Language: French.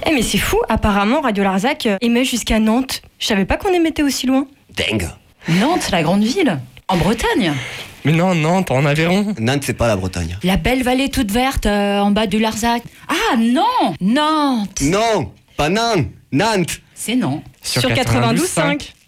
mais c'est fou, apparemment Radio Larzac émet jusqu'à Nantes. Je savais pas qu'on émettait aussi loin. Dingue. Nantes, la grande ville, en Bretagne. Mais non, Nantes, en Aveyron. Nantes, c'est pas la Bretagne. La belle vallée toute verte en bas du Larzac. Ah non, Nantes. Non, pas Nantes, Nantes. C'est non. Sur 92.5.